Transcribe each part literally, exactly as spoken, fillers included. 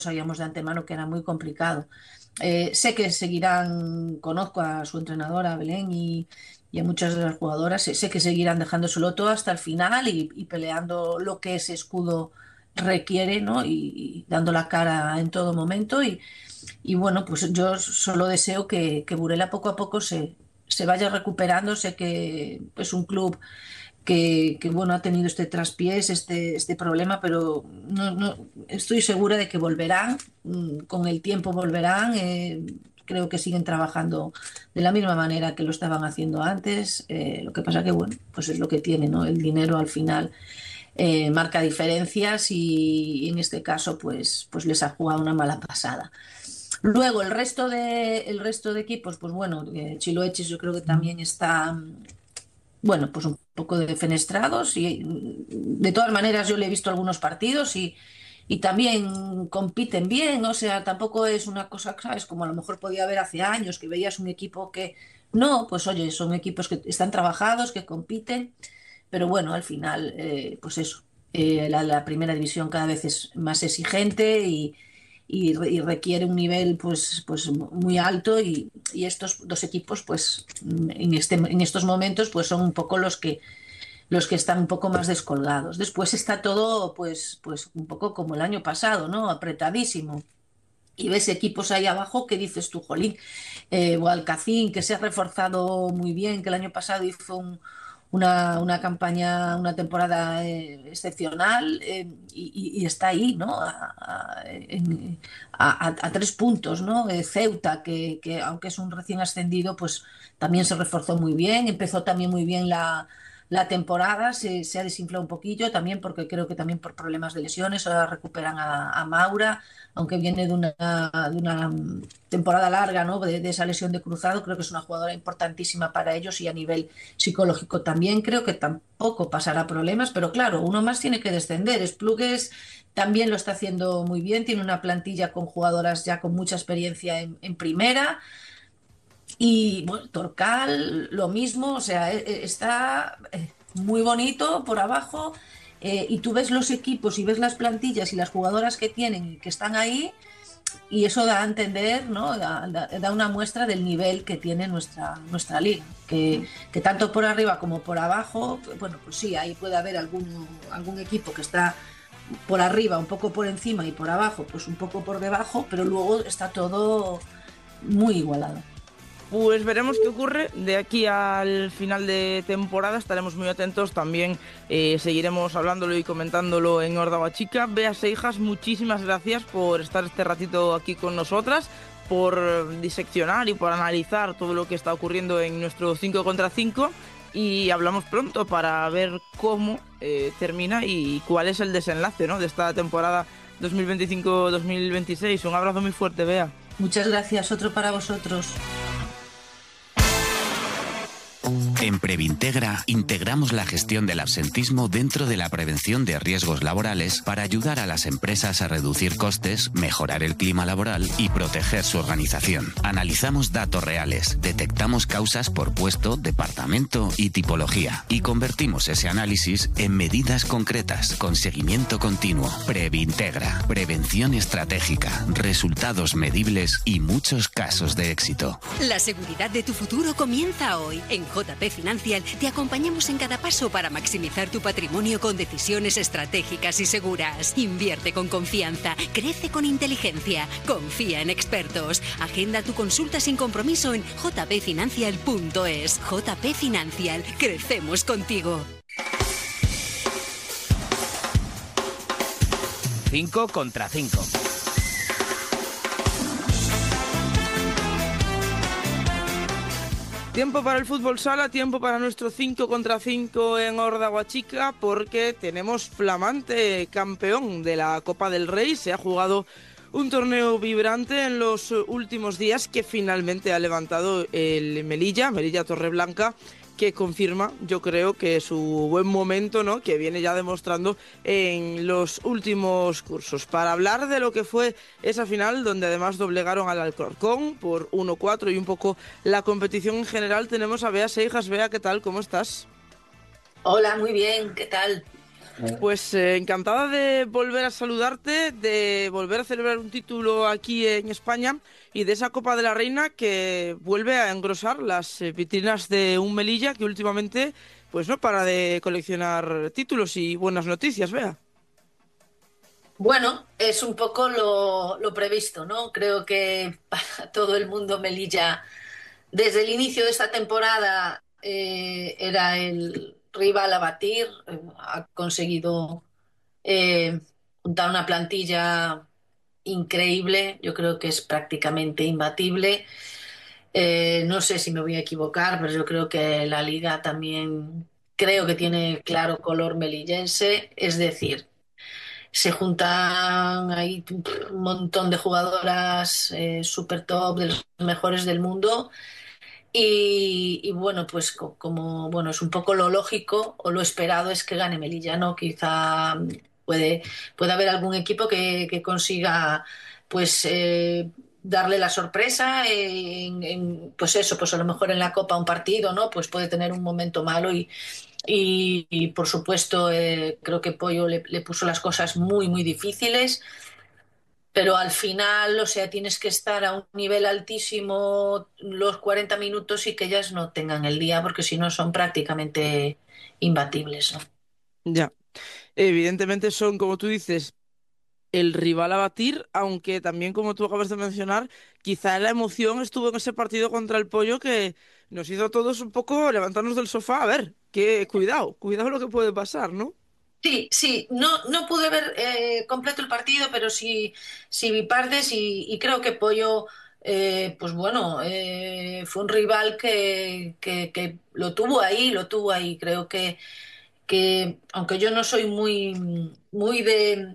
sabíamos de antemano que era muy complicado. Eh, sé que seguirán, conozco a su entrenadora Belén y, y a muchas de las jugadoras, sé, sé que seguirán dejándoselo todo hasta el final y, y peleando lo que ese escudo requiere, ¿no? Y, y dando la cara en todo momento. Y, y bueno, pues yo solo deseo que, que Burela poco a poco se, se vaya recuperando. Sé que es un club que, que, bueno, ha tenido este traspiés, este, este problema, pero no, no, estoy segura de que volverán, mm, con el tiempo volverán. Eh, creo que siguen trabajando de la misma manera que lo estaban haciendo antes. Eh, lo que pasa que, bueno, pues es lo que tiene, ¿no? El dinero al final eh, marca diferencias y, y en este caso, pues, pues les ha jugado una mala pasada. Luego, el resto de, el resto de equipos, pues bueno, eh, Chiloeches yo creo que también está, bueno, pues un poco defenestrados y de todas maneras yo le he visto algunos partidos y, y también compiten bien, o sea, tampoco es una cosa, ¿sabes? Como a lo mejor podía haber hace años que veías un equipo que no, pues oye, son equipos que están trabajados, que compiten, pero bueno, al final, eh, pues eso, eh, la, la primera división cada vez es más exigente y, y, y requiere un nivel pues, pues muy alto y, y estos dos equipos pues en, este, en estos momentos pues son un poco los que los que están un poco más descolgados. Después está todo pues, pues un poco como el año pasado, ¿no? Apretadísimo. Y ves equipos ahí abajo que dices tú, jolín, eh, o Alcacín, que se ha reforzado muy bien, que el año pasado hizo un, una, una campaña, una temporada eh, excepcional eh, y, y, está ahí, ¿no? A, a, en, a, a tres puntos, ¿no? Eh, Ceuta, que, que aunque es un recién ascendido, pues también se reforzó muy bien, empezó también muy bien la, la temporada, se, se, ha desinflado un poquillo también porque creo que también por problemas de lesiones, ahora recuperan a, a Maura, aunque viene de una, de una temporada larga, ¿no? de, de esa lesión de cruzado, creo que es una jugadora importantísima para ellos y a nivel psicológico también creo que tampoco pasará problemas, pero claro, uno más tiene que descender. Esplugues también lo está haciendo muy bien, tiene una plantilla con jugadoras ya con mucha experiencia en, en primera y bueno, Torcal lo mismo, o sea, está muy bonito por abajo. Eh, y tú ves los equipos y ves las plantillas y las jugadoras que tienen y que están ahí, y eso da a entender, ¿no? Da, da, da una muestra del nivel que tiene nuestra, nuestra liga, que, que tanto por arriba como por abajo, bueno, pues sí, ahí puede haber algún, algún equipo que está por arriba, un poco por encima y por abajo, pues un poco por debajo, pero luego está todo muy igualado. Pues veremos qué ocurre de aquí al final de temporada, estaremos muy atentos, también eh, seguiremos hablándolo y comentándolo en Horda Guachica. Bea Seijas, muchísimas gracias por estar este ratito aquí con nosotras, por diseccionar y por analizar todo lo que está ocurriendo en nuestro cinco contra cinco, y hablamos pronto para ver cómo eh, termina y cuál es el desenlace, ¿no?, de esta temporada dos mil veinticinco dos mil veintiséis. Un abrazo muy fuerte, Bea. Muchas gracias, otro para vosotros. En Previntegra integramos la gestión del absentismo dentro de la prevención de riesgos laborales para ayudar a las empresas a reducir costes, mejorar el clima laboral y proteger su organización. Analizamos datos reales, detectamos causas por puesto, departamento y tipología y convertimos ese análisis en medidas concretas con seguimiento continuo. Previntegra, prevención estratégica, resultados medibles y muchos casos de éxito. La seguridad de tu futuro comienza hoy. En J P Financial te acompañamos en cada paso para maximizar tu patrimonio con decisiones estratégicas y seguras. Invierte con confianza, crece con inteligencia, confía en expertos. Agenda tu consulta sin compromiso en j p financial punto es. J P Financial, crecemos contigo. cinco contra cinco. Tiempo para el fútbol sala, tiempo para nuestro cinco contra cinco en Horda Guachica, porque tenemos flamante campeón de la Copa del Rey. Se ha jugado un torneo vibrante en los últimos días que finalmente ha levantado el Melilla, Melilla Torreblanca, que confirma, yo creo, que su buen momento, ¿no?, que viene ya demostrando en los últimos cursos. Para hablar de lo que fue esa final, donde además doblegaron al Alcorcón por uno cuatro y un poco la competición en general, tenemos a Bea Seijas. Bea, ¿qué tal? ¿Cómo estás? Hola, muy bien, ¿qué tal? Pues eh, encantada de volver a saludarte, de volver a celebrar un título aquí en España y de esa Copa de la Reina que vuelve a engrosar las eh, vitrinas de un Melilla que últimamente pues no para de coleccionar títulos y buenas noticias, vea. Bueno, es un poco lo, lo previsto, ¿no? Creo que para todo el mundo Melilla, desde el inicio de esta temporada, eh, era el rival a batir. Eh, ha conseguido eh, juntar una plantilla increíble. Yo creo que es prácticamente imbatible. Eh, no sé si me voy a equivocar, pero yo creo que la liga también creo que tiene claro color melillense. Es decir, se juntan ahí un montón de jugadoras eh, super top, de los mejores del mundo. Y, y bueno, pues co- como bueno, es un poco lo lógico o lo esperado es que gane Melilla, ¿no? Quizá mm, puede, puede haber algún equipo que, que consiga pues eh, darle la sorpresa en, en, pues eso, pues a lo mejor en la Copa un partido, ¿no? Pues puede tener un momento malo y, y, y, por supuesto eh, creo que Pollo le, le puso las cosas muy, muy difíciles, pero al final, o sea, tienes que estar a un nivel altísimo los cuarenta minutos y que ellas no tengan el día, porque si no son prácticamente imbatibles, ¿no? Ya, evidentemente son, como tú dices, el rival a batir, aunque también, como tú acabas de mencionar, quizá la emoción estuvo en ese partido contra el Pollo que nos hizo a todos un poco levantarnos del sofá. A ver, que cuidado, cuidado lo que puede pasar, ¿no? Sí, sí, no, no pude ver eh, completo el partido, pero sí, sí vi partes y, y creo que Pollo, eh, pues bueno, eh, fue un rival que, que, que lo tuvo ahí, lo tuvo ahí. Creo que, que aunque yo no soy muy, muy de,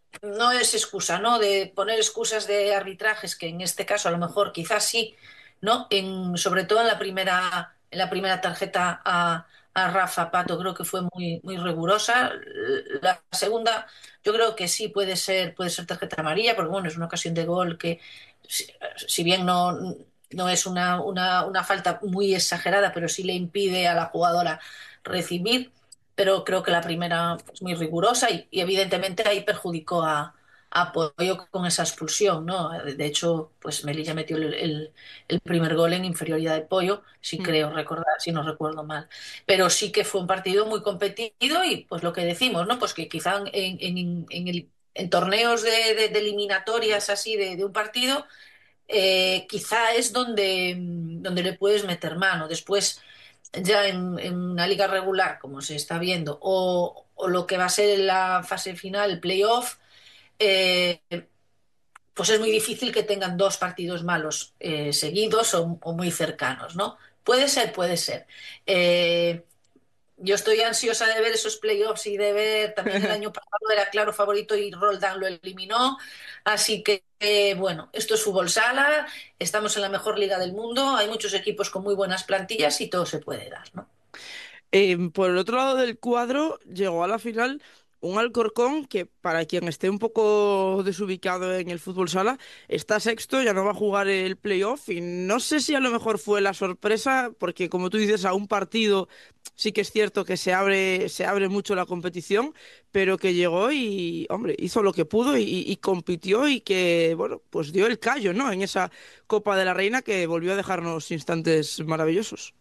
no es excusa, ¿no? De poner excusas de arbitrajes, que en este caso a lo mejor quizás sí, ¿no? En, sobre todo en la primera, en la primera tarjeta a, a Rafa Pato creo que fue muy, muy rigurosa. La segunda, yo creo que sí puede ser, puede ser tarjeta amarilla, porque bueno, es una ocasión de gol que, si, si bien no, no es una, una, una falta muy exagerada, pero sí le impide a la jugadora recibir, pero creo que la primera es muy rigurosa y, y evidentemente ahí perjudicó a, a Pollo con esa expulsión, ¿no? De hecho, pues Melilla metió el, el- el primer gol en inferioridad de Pollo, si Mm. creo recordar, si no recuerdo mal. Pero sí que fue un partido muy competido y pues lo que decimos, ¿no? Pues que quizá en, en- en el- en torneos de, de- de eliminatorias así de, de un partido, eh, quizá es donde, donde le puedes meter mano. Después ya en, en una liga regular, como se está viendo, o, o lo que va a ser en la fase final, el playoff, eh, pues es muy difícil que tengan dos partidos malos eh, seguidos o, o, muy cercanos, ¿no? Puede ser, puede ser. Eh, yo estoy ansiosa de ver esos playoffs y de ver también el año pasado era claro favorito y Roldán lo eliminó. Así que, eh, bueno, esto es fútbol sala, estamos en la mejor liga del mundo, hay muchos equipos con muy buenas plantillas y todo se puede dar, ¿no? Eh, por el otro lado del cuadro llegó a la final un Alcorcón que, para quien esté un poco desubicado en el fútbol sala, está sexto, ya no va a jugar el playoff y no sé si a lo mejor fue la sorpresa, porque como tú dices, a un partido sí que es cierto que se abre, se abre mucho la competición, pero que llegó y, hombre, hizo lo que pudo y, y compitió y que, bueno, pues dio el callo, ¿no? En esa Copa de la Reina que volvió a dejarnos instantes maravillosos.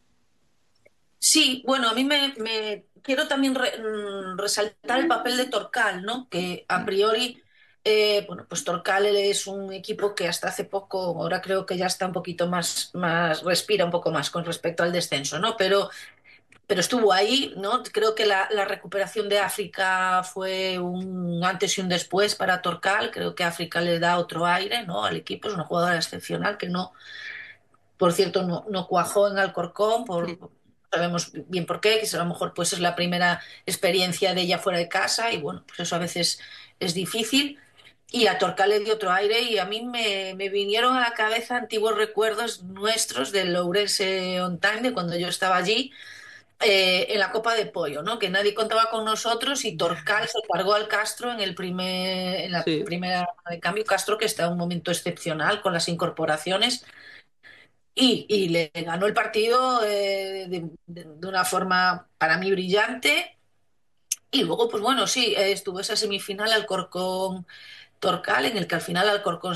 Sí, bueno, a mí me, me- quiero también re- mm, resaltar el papel de Torcal, ¿no? Que a priori, eh, bueno, pues Torcal es un equipo que hasta hace poco, ahora creo que ya está un poquito más, más, respira un poco más con respecto al descenso, ¿no? Pero, pero estuvo ahí, ¿no? Creo que la, la recuperación de África fue un antes y un después para Torcal. Creo que África le da otro aire, ¿no? Al equipo, es una jugadora excepcional que no, por cierto, no, no cuajó en Alcorcón, por, no sabemos bien por qué, que a lo mejor pues es la primera experiencia de ella fuera de casa y bueno, pues eso a veces es difícil. Y a Torcal le dio otro aire y a mí me, me vinieron a la cabeza antiguos recuerdos nuestros del Ourense On Time, de cuando yo estaba allí, eh, en la Copa de Pollo, ¿no? Que nadie contaba con nosotros y Torcal se cargó al Castro en, el primer, en la Sí. primera de cambio. Castro que está en un momento excepcional con las incorporaciones y, y le ganó el partido eh, de, de- de una forma para mí brillante. Y luego, pues bueno, sí, eh, estuvo esa semifinal Alcorcón-Torcal, en el que al final Alcorcón